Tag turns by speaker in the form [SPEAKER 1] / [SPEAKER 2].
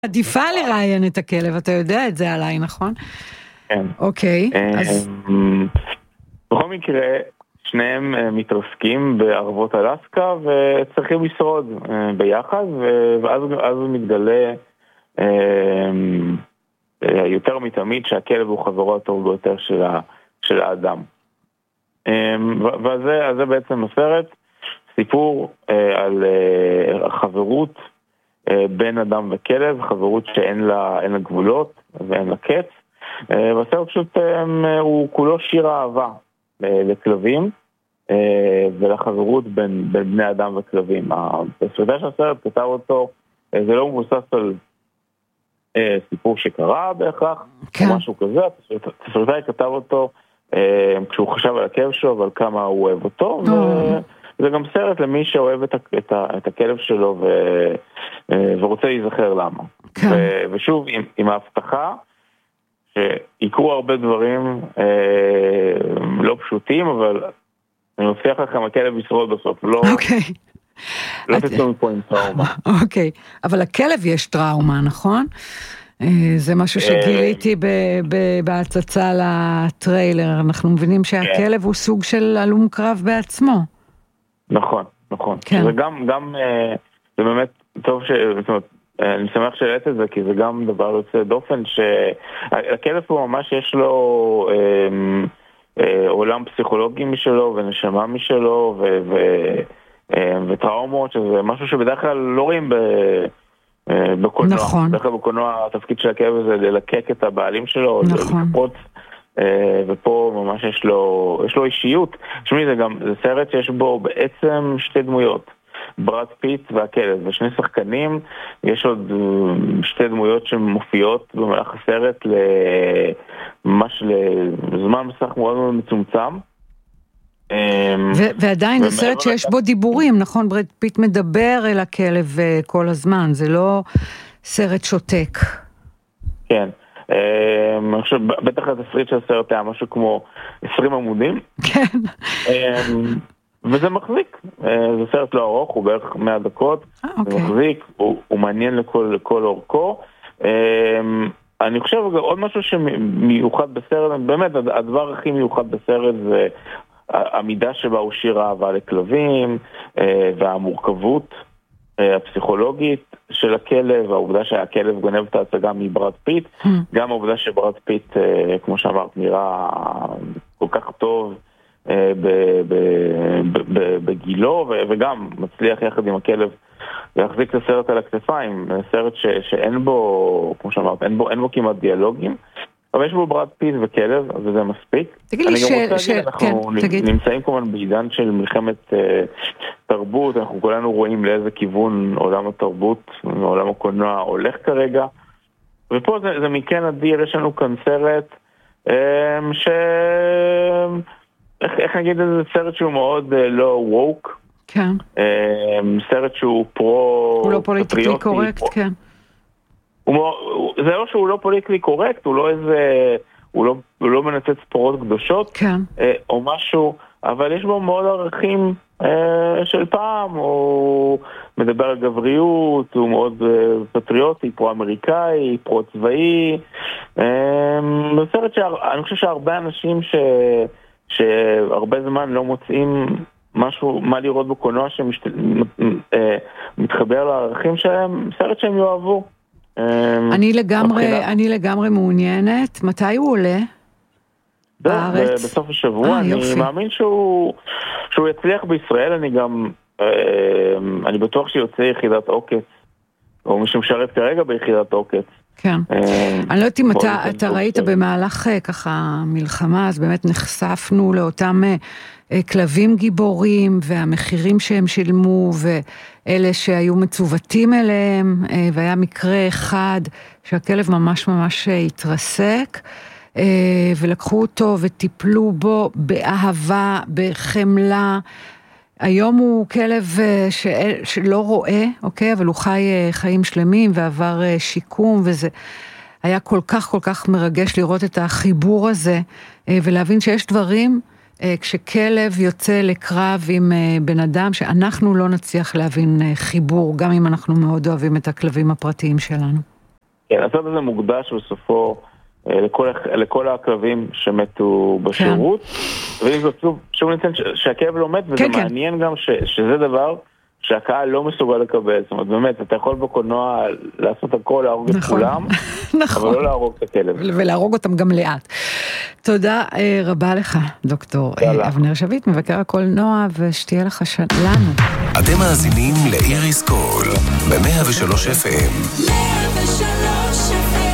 [SPEAKER 1] עדיפה לראיין את הכלב, אתה יודע את זה עליי, נכון?
[SPEAKER 2] כן.
[SPEAKER 1] אוקיי, אז...
[SPEAKER 2] בכל מקרה, שניהם מתרסקים בערבות אלסקה וצריכים לשרוד ביחד, ואז מתגלה יותר מתמיד שהכלב הוא חברו הטוב ביותר של האדם. וזה בעצם הסרט, סיפור על חברות בין אדם וכלב, חברות שאין לה גבולות ואין לה קץ, והסרט פשוט הוא כולו שיר אהבה לכלבים ולחברות בין בני אדם וכלבים. הסרטה של הסרט כתב אותו, זה לא מבוסס על סיפור שקרה בהכרח, או משהו כזה, הסרטאי כתב אותו כשהוא חשב על הכלב שלו ועל כמה הוא אוהב אותו, וזה גם סרט למי שאוהב את הכלב שלו ורוצה להיזכר למה. ושוב, עם ההבטחה שיקרו הרבה דברים לא פשוטים, אבל אני מבטיח לכם, הכלב ישרוד בסוף, לא תצאו מפה עם טראומה.
[SPEAKER 1] אוקיי, אבל לכלב יש טראומה, נכון? זה משהו שגיליתי בהצצה לטריילר, אנחנו מבינים שהכלב הוא סוג של הלום קרב בעצמו.
[SPEAKER 2] נכון. זה גם, זה באמת טוב זאת אומרת, אני שמח שהעלית את זה, כי זה גם דבר יוצא דופן, שהכלב הוא ממש יש לו עולם פסיכולוגי משלו, ונשמה משלו, וטראומות, שזה משהו שבדרך כלל לא רואים בקולנוע.
[SPEAKER 1] נכון.
[SPEAKER 2] בדרך כלל בקולנוע התפקיד של הכלב זה ללקק את הבעלים שלו,
[SPEAKER 1] נכון.
[SPEAKER 2] לקפוץ, ופה ממש יש לו אישיות. שמי, זה סרט שיש בו בעצם שתי דמויות. ברד פיט והכלב, ושני שחקנים, יש עוד שתי דמויות שמופיעות במהלך הסרט ממש לזמן מסך מאוד מאוד מצומצם.
[SPEAKER 1] ועדיין זה סרט שיש בו דיבורים, נכון? ברד פיט מדבר אל הכלב כל הזמן, זה לא סרט שותק.
[SPEAKER 2] כן. אני חושב, בטח התסריט של הסרט היה משהו כמו 20 עמודים.
[SPEAKER 1] כן.
[SPEAKER 2] וזה מחזיק, זה סרט לא ארוך, הוא בערך 100 דקות, זה מחזיק, הוא מעניין לכל אורכו. אני חושב עוד משהו שמיוחד בסרט, באמת הדבר הכי מיוחד בסרט זה המידה שבה הוא שיר אהבה לכלבים, והמורכבות הפסיכולוגית של הכלב, העובדה שהכלב גונב את ההצגה מברד פיט, גם העובדה שברד פיט, כמו שאמרת, נראה כל כך טוב, בגילו, וגם מצליח יחד עם הכלב להחזיק את הסרט על הכתפיים, סרט שאין בו, כמו שאמרת, אין בו כמעט דיאלוגים, אבל יש בו ברד פיט וכלב, וזה מספיק. אני גם רוצה להגיד, אנחנו נמצאים כמובן בעידן של מלחמת תרבות, אנחנו כולנו רואים לאיזה כיוון עולם התרבות, עולם הקולנוע הולך כרגע, ופה זה מכן אדיר, יש לנו כאן סרט איך נגיד, זה סרט שהוא מאוד לא ווק.
[SPEAKER 1] כן.
[SPEAKER 2] סרט שהוא פרו...
[SPEAKER 1] הוא לא פוליטיקלי קורקט, כן.
[SPEAKER 2] זה לא שהוא לא פוליטיקלי קורקט, הוא לא איזה... הוא לא מנצץ פרות קדושות.
[SPEAKER 1] כן.
[SPEAKER 2] או משהו, אבל יש בו מאוד ערכים של פעם, הוא מדבר על גבריות, הוא מאוד פטריוטי, פרו-אמריקאי, פרו-צבאי. זה סרט שאני חושב שהרבה אנשים שהרבה זמן לא מוצאים משהו, מה לראות בקולנוע שמתחבר לערכים שלהם, סרט שהם יאהבו.
[SPEAKER 1] אני לגמרי מעוניינת. מתי הוא עולה? בארץ?
[SPEAKER 2] בסוף השבוע. אני מאמין שהוא יצליח בישראל. אני בטוח שיוצא יחידת עוקץ, או מי שמשרת כרגע ביחידת עוקץ.
[SPEAKER 1] כן. אני לא יודעת אם אתה ראית במהלך ככה מלחמה, אז באמת נחשפנו לאותם כלבים גיבורים, והמחירים שהם שילמו, ואלה שהיו מצוותים אליהם, והיה מקרה אחד שהכלב ממש ממש התרסק, ולקחו אותו וטיפלו בו באהבה, בחמלה. היום הוא כלב שלא רואה, אוקיי? אבל הוא חי חיים שלמים ועבר שיקום, וזה היה כל כך מרגש לראות את החיבור הזה, ולהבין שיש דברים, כשכלב יוצא לקרב עם בן אדם, שאנחנו לא נצליח להבין חיבור, גם אם אנחנו מאוד אוהבים את הכלבים הפרטיים שלנו.
[SPEAKER 2] כן, הסרט הזה מוקדש בסופו לכל הכלבים שמתו בשירות, ואם זאת שוב ניתן שהכלב לא מת, וזה מעניין גם שזה דבר שהקהל לא מסוגל לקבל. זאת אומרת, באמת, אתה יכול בקולנוע לעשות הכל, להרוג את כולם, אבל לא להרוג את הכלב.
[SPEAKER 1] ולהרוג אותם גם לאט. תודה רבה לך, דוקטור אבנר שביט, מבקר הקולנוע, ושתהיה לך לנו.
[SPEAKER 3] אתם מאזינים לאיריס קול, ב-103 FM. 103 FM.